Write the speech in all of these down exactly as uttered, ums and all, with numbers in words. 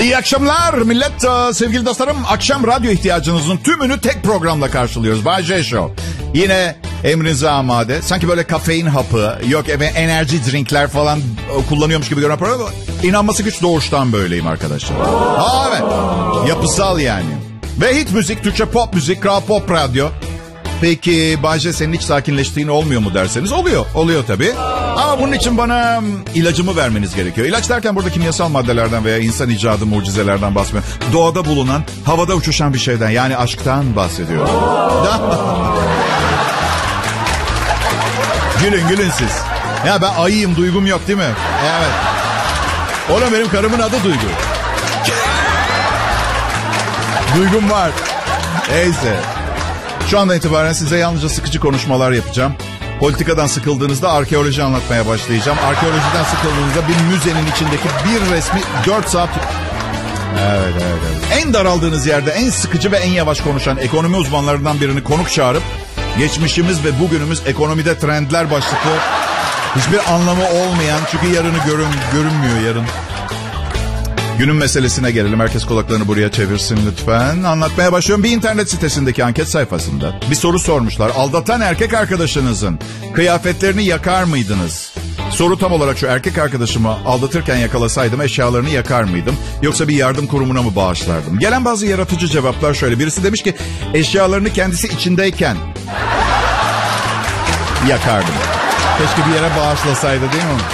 İyi akşamlar millet, sevgili dostlarım. Akşam radyo ihtiyacınızın tümünü tek programla karşılıyoruz. Bay J Show. Yine emrinize amade. Sanki böyle kafein hapı, yok enerji drinkler falan kullanıyormuş gibi görünen program. İnanması güç, doğuştan böyleyim arkadaşlar. Ha, evet. Yapısal yani. Ve hit müzik, Türkçe pop müzik, Kral Pop Radyo. Peki Bay J, senin hiç sakinleştiğin olmuyor mu derseniz, oluyor. Oluyor tabii. Ama bunun için bana ilacımı vermeniz gerekiyor. İlaç derken burada kimyasal maddelerden veya insan icadı mucizelerden bahsetmiyorum. Doğada bulunan, havada uçuşan bir şeyden, yani aşktan bahsediyorum. Gülün gülün siz. Ya ben ayıyım, duygum yok değil mi? Evet. Oğlum benim karımın adı Duygu. Duygum var. Neyse. Şu andan itibaren size yalnızca sıkıcı konuşmalar yapacağım. Politikadan sıkıldığınızda arkeoloji anlatmaya başlayacağım. Arkeolojiden sıkıldığınızda bir müzenin içindeki bir resmi dört saat... Evet, evet, evet. En daraldığınız yerde en sıkıcı ve en yavaş konuşan ekonomi uzmanlarından birini konuk çağırıp geçmişimiz ve bugünümüz ekonomide trendler başlıklı hiçbir anlamı olmayan, çünkü yarını görün, görünmüyor yarın. Günün meselesine gelelim. Herkes kulaklarını buraya çevirsin lütfen. Anlatmaya başlıyorum. Bir internet sitesindeki anket sayfasında bir soru sormuşlar. Aldatan erkek arkadaşınızın kıyafetlerini yakar mıydınız? Soru tam olarak şu: erkek arkadaşımı aldatırken yakalasaydım eşyalarını yakar mıydım? Yoksa bir yardım kurumuna mı bağışlardım? Gelen bazı yaratıcı cevaplar şöyle. Birisi demiş ki eşyalarını kendisi içindeyken yakardım. Keşke bir yere bağışlasaydı, değil mi?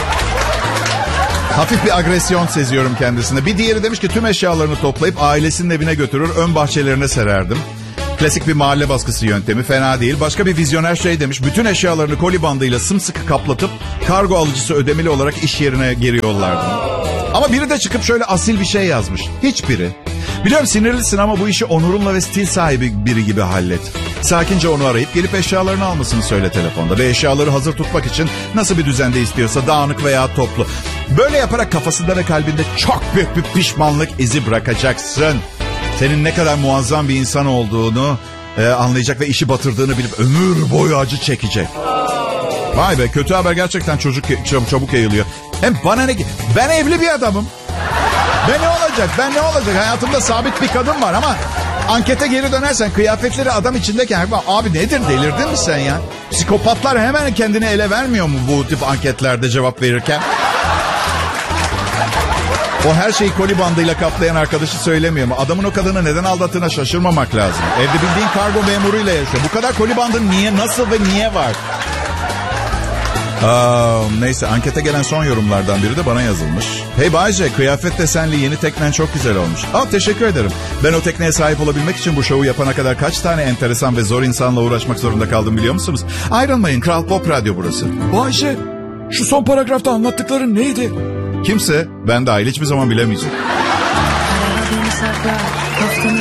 Hafif bir agresyon seziyorum kendisine. Bir diğeri demiş ki tüm eşyalarını toplayıp ailesinin evine götürür, ön bahçelerine sererdim. Klasik bir mahalle baskısı yöntemi, fena değil. Başka bir vizyoner şey demiş: bütün eşyalarını koli bandıyla sımsıkı kaplatıp kargo alıcısı ödemeli olarak iş yerine geri yollardım. Ama biri de çıkıp şöyle asil bir şey yazmış. Hiçbiri. Biliyorum sinirlisin ama bu işi onurunla ve stil sahibi biri gibi hallet. Sakince onu arayıp gelip eşyalarını almasını söyle telefonda. Ve eşyaları hazır tutmak için nasıl bir düzende istiyorsa, dağınık veya toplu. Böyle yaparak kafasında ve kalbinde çok büyük bir pişmanlık izi bırakacaksın. Senin ne kadar muazzam bir insan olduğunu e, anlayacak ve işi batırdığını bilip ömür boyu acı çekecek. Vay be, kötü haber gerçekten çocuk çabuk, çabuk yayılıyor. Hem bana ne ki? Ben evli bir adamım. Ben ne olacak? Ben ne olacak? Hayatımda sabit bir kadın var ama ankete geri dönersen kıyafetleri adam içindeyken... Abi nedir, delirdin mi sen ya? Psikopatlar hemen kendini ele vermiyor mu bu tip anketlerde cevap verirken? O her şeyi koli bandıyla kaplayan arkadaşı söylemiyor mu? Adamın o kadını neden aldattığına şaşırmamak lazım. Evde bildiğin kargo memuruyla yaşıyor. Bu kadar koli bandın niye, nasıl ve niye var? Aa, neyse, ankete gelen son yorumlardan biri de bana yazılmış. Hey Bayce, kıyafet desenli yeni teknen çok güzel olmuş. Aa, teşekkür ederim. Ben o tekneye sahip olabilmek için bu şovu yapana kadar kaç tane enteresan ve zor insanla uğraşmak zorunda kaldım biliyor musunuz? Ayrılmayın, Kral Pop Radyo burası. Bayce, şu son paragrafta anlattıkların neydi? Kimse, ben dahil, hiçbir zaman bilemeyecek.